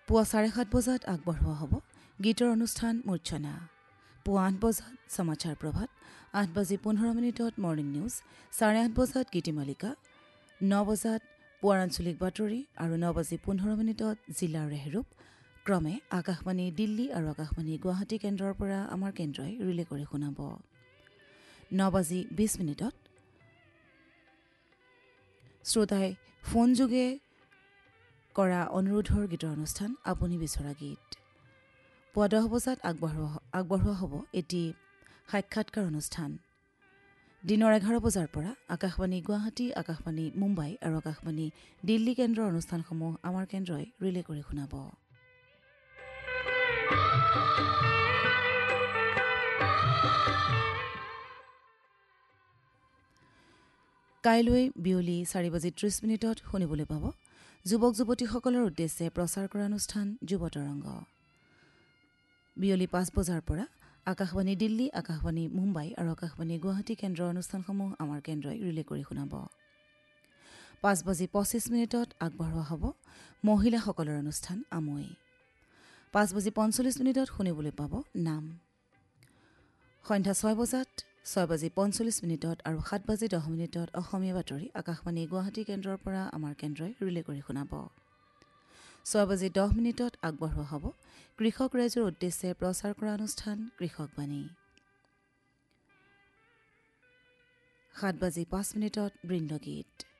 পুৱা 7:30 বজাত আগবঢ়োৱা হ'ব গীতৰ অনুষ্ঠান মূৰ্ছনা। পুৱা 8 বজাত সমাচাৰ প্ৰভাত, 8:15 মৰ্ণিং নিউজ, 8:30 বজাত গীতিমালিকা, 9 বজাত পুৱাৰ আঞ্চলিক বাতৰি আৰু 9:15 জিলাৰ ৰেহৰূপ ক্ৰমে আকাশবাণী দিল্লী আৰু আকাশবাণী গুৱাহাটী কেন্দ্ৰৰ পৰা আমাৰ কেন্দ্ৰই ৰিলে কৰি শুনাব। 9:20 শ্ৰোতাই ফোনযোগে কৰা অনুৰোধৰ গীতৰ অনুষ্ঠান আপুনি বিচৰা গীত। পুৱা 10 বজাত আগবঢ়োৱা হ'ব এটি সাক্ষাৎকাৰ অনুষ্ঠান। দিনৰ 11 বজাৰ পৰা আকাশবাণী গুৱাহাটী, আকাশবাণী মুম্বাই আৰু আকাশবাণী দিল্লী কেন্দ্ৰৰ অনুষ্ঠানসমূহ আমাৰ কেন্দ্ৰই ৰিলে কৰি শুনাব। কাইলৈ বিয়লি 4:30 শুনিবলৈ পাব যুৱক যুৱতীসকলৰ উদ্দেশ্যে প্ৰচাৰ কৰা অনুষ্ঠান যুৱ তৰংগ। বিয়লি 5 বজাৰ পৰা আকাশবাণী দিল্লী, আকাশবাণী মুম্বাই আৰু আকাশবাণী গুৱাহাটী কেন্দ্ৰৰ অনুষ্ঠানসমূহ আমাৰ কেন্দ্ৰই ৰিলে কৰি শুনাব। 5:25 আগবঢ়োৱা হ'ব মহিলাসকলৰ অনুষ্ঠান আমৈ। 5:45 শুনিবলৈ পাব নাম। সন্ধ্যা 6 বজাত, 6:45 আৰু 7:10 অসমীয়া বাতৰি আকাশবাণী গুৱাহাটী কেন্দ্ৰৰ পৰা আমাৰ কেন্দ্ৰই ৰিলে কৰি শুনাব। 6:10 আগবঢ়োৱা হ'ব কৃষক ৰাইজৰ উদ্দেশ্যে প্ৰচাৰ কৰা অনুষ্ঠান কৃষকবাণী। 7:05 বৃন্দগীত।